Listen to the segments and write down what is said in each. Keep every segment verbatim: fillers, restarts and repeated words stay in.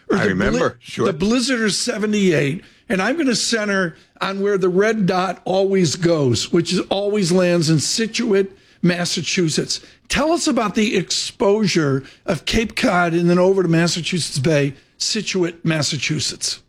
Or I the remember, bli- sure. The Blizzard of seventy-eight. And I'm going to center on where the red dot always goes, which is always lands in Scituate, Massachusetts. Tell us about the exposure of Cape Cod and then over to Massachusetts Bay, Scituate, Massachusetts.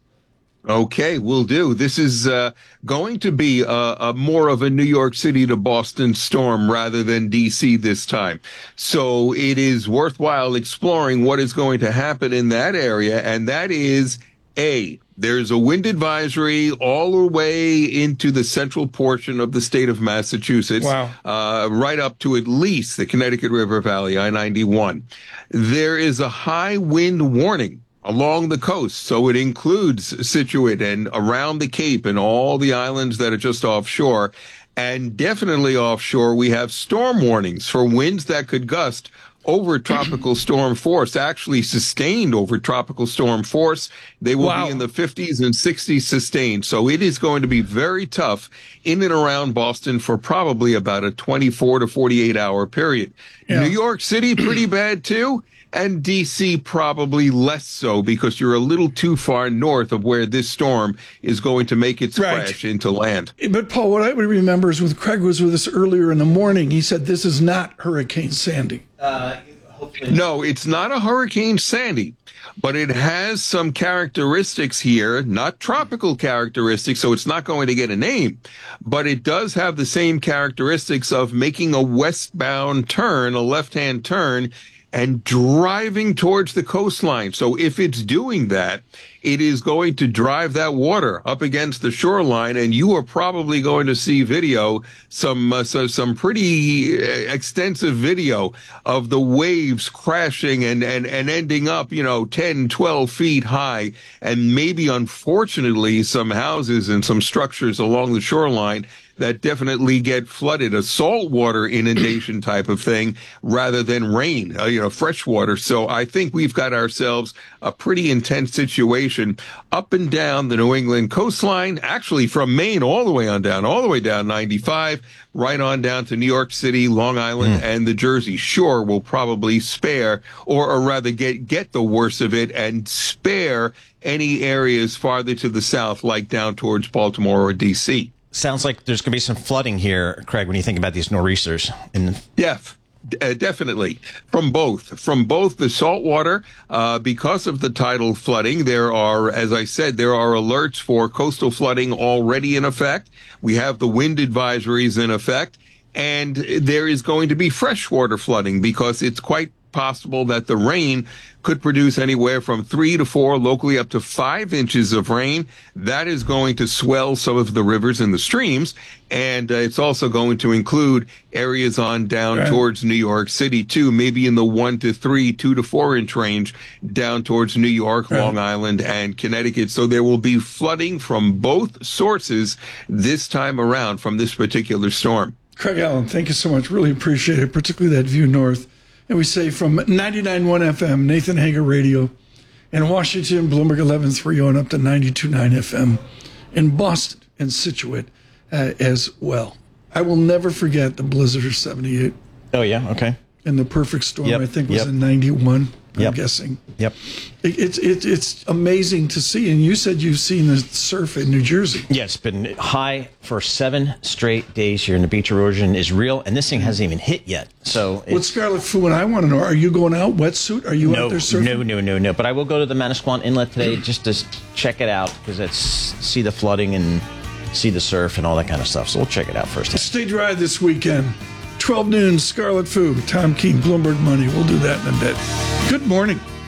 Okay, will do. This is uh, going to be a, a more of a New York City to Boston storm rather than D C this time. So it is worthwhile exploring what is going to happen in that area. And that is, A, there's a wind advisory all the way into the central portion of the state of Massachusetts. Wow. Uh, right up to at least the Connecticut River Valley, I ninety-one. There is a high wind warning along the coast, so it includes Scituate and around the Cape and all the islands that are just offshore. And definitely offshore, we have storm warnings for winds that could gust over tropical storm force, actually sustained over tropical storm force. They will Wow. be in the fifties and sixties sustained. So it is going to be very tough in and around Boston for probably about a twenty-four to forty-eight hour period. Yeah. New York City, pretty bad too. And D C probably less so because you're a little too far north of where this storm is going to make its Right. crash into land. But, Paul, what I would remember is with Craig was with us earlier in the morning. He said this is not Hurricane Sandy. Uh, hopefully. No, it's not a Hurricane Sandy, but it has some characteristics here, not tropical characteristics, so it's not going to get a name, but it does have the same characteristics of making a westbound turn, a left-hand turn, and driving towards the coastline. So if it's doing that, it is going to drive that water up against the shoreline, and you are probably going to see video, some uh, so, some pretty extensive video of the waves crashing and, and, and ending up, you know, ten, twelve feet high, and maybe, unfortunately, some houses and some structures along the shoreline that definitely get flooded, a saltwater inundation type of thing rather than rain, uh, you know, fresh water. So I think we've got ourselves a pretty intense situation up and down the New England coastline, actually from Maine all the way on down, all the way down ninety-five, right on down to New York City, Long Island, mm. and the Jersey Shore will probably spare, or, or rather get, get the worst of it and spare any areas farther to the south, like down towards Baltimore or D C. Sounds like there's going to be some flooding here, Craig, when you think about these nor'easters. And yeah, uh, definitely. From both. From both the saltwater, uh, because of the tidal flooding, there are, as I said, there are alerts for coastal flooding already in effect. We have the wind advisories in effect. And there is going to be freshwater flooding because it's quite possible that the rain could produce anywhere from three to four, locally up to five inches of rain. That is going to swell some of the rivers and the streams. And uh, it's also going to include areas on down right. towards New York City, too, maybe in the one to three, two to four inch range down towards New York, right. Long Island, and Connecticut. So there will be flooding from both sources this time around from this particular storm. Craig Allen, thank you so much. Really appreciate it, particularly that view north. And we say from ninety-nine point one F M, Nathan Hager Radio, in Washington, Bloomberg eleven thirty, and up to ninety-two point nine F M in Boston and Scituate uh, as well. I will never forget the blizzard of seventy-eight. Oh, yeah, okay. And the perfect storm, yep. I think, was yep. in ninety-one, I'm yep. guessing. Yep. It, it's it, it's amazing to see. And you said you've seen the surf in New Jersey. Yeah, it's been high for seven straight days here, and the beach erosion is real, and this thing hasn't even hit yet. So What Scarlet Fu and I want to know, are you going out wetsuit? Are you no, out there surfing? No, no, no, no. But I will go to the Manasquan Inlet today just to check it out, because it's see the flooding and see the surf and all that kind of stuff. So we'll check it out first. Stay dry this weekend. twelve noon, Scarlet Fu, Tom Keene, Bloomberg Money. We'll do that in a bit. Good morning.